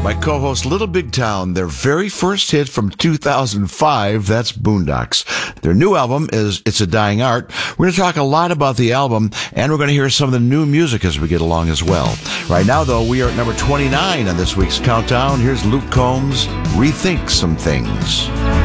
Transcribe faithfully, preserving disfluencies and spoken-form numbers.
My co-host Little Big Town, their very first hit from two thousand five, that's Boondocks. Their new album is It's a Dying Art. We're going to talk a lot about the album, and we're going to hear some of the new music as we get along as well. Right now, though, we are at number twenty-nine on this week's countdown. Here's Luke Combs, Rethink Some Things.